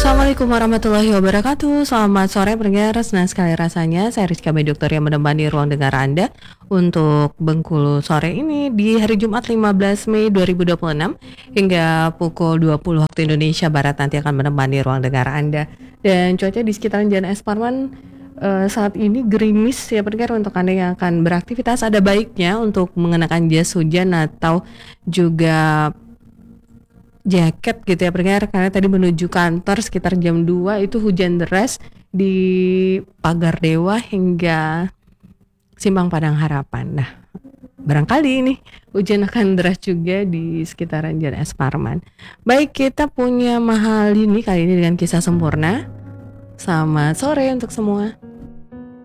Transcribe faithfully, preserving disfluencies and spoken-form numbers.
Assalamualaikum warahmatullahi wabarakatuh. Selamat sore pendengar. Senang sekali rasanya saya Rizka May Dokter yang menemani ruang dengar Anda untuk Bengkulu sore ini di hari Jumat lima belas Mei dua ribu dua puluh enam hingga pukul dua puluh waktu Indonesia Barat nanti akan menemani ruang dengar Anda. Dan cuaca di sekitaran Jalan Es Parman uh, saat ini gerimis ya pendengar. Untuk Anda yang akan beraktivitas ada baiknya untuk mengenakan jas hujan atau juga jaket gitu ya pendengar, karena tadi menuju kantor sekitar jam dua itu hujan deras di Pagar Dewa hingga Simpang Padang Harapan. Nah, barangkali ini hujan akan deras juga di sekitaran Jalan Es Parman. Baik, kita punya Mahalini kali ini dengan Kisah Sempurna. Selamat sore untuk semua.